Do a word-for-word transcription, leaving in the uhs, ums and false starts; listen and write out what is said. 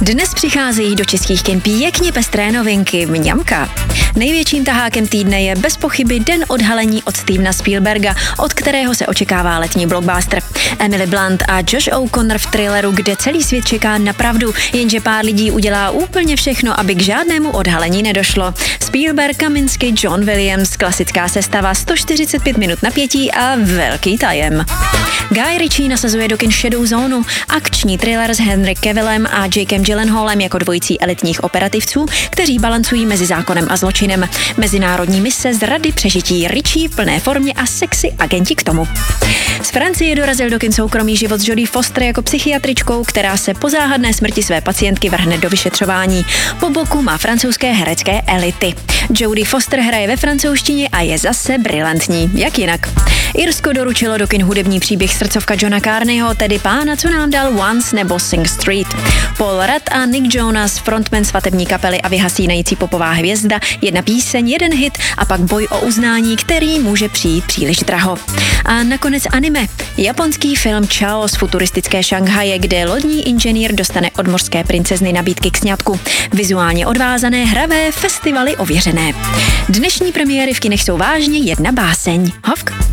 Dnes přicházejí do českých kin pěkně pestré novinky. Mňamka. Největším tahákem týdne je bez pochyby den odhalení od Stevena Spielberga, od kterého se očekává letní blockbuster. Emily Blunt a Josh O'Connor v thrilleru, kde celý svět čeká na pravdu, jenže pár lidí udělá úplně všechno, aby k žádnému odhalení nedošlo. Spielberg, Kaminsky, John Williams, klasická sestava, sto čtyřicet pět minut napětí a velký tajem. Guy Ritchie nasazuje do kin šedou zónu, akční thriller s Henry Cavillem a Jakem Gyllenhaalem jako dvojicí elitních operativců, kteří balancují mezi zákonem a zločinem. Mezinárodní mise z rady přežití, Ritchie v plné formě a sexy agenti k tomu. Z Francie dorazil do kin soukromý život s Jodie Foster jako psychiatričkou, která se po záhadné smrti své pacientky vrhne do vyšetřování. Po boku má francouzské herecké elity. Jodie Foster hraje ve francouzštině a je zase brilantní, jak jinak. Irsko doručilo do kin hudební příběh srdcovka Johna Carneyho, tedy pána, co nám dal Once nebo Sing Street. Paul Rudd a Nick Jonas, frontman svatební kapely a vyhasínající popová hvězda, jedna píseň, jeden hit a pak boj o uznání, který může přijít příliš draho. A nakonec anime. Japonský film Chao z futuristické Šanghaje, kde lodní inženýr dostane od mořské princezny nabídky k sňatku. Vizuálně odvázané, hravé, festivaly ověřené. Dnešní premiéry v kinech jsou vážně jedna báseň. Hovk.